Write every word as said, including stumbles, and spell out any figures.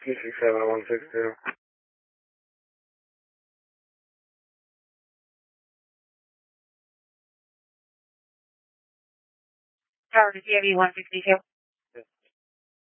two six seven one six two. Tower to C I B one sixty-two.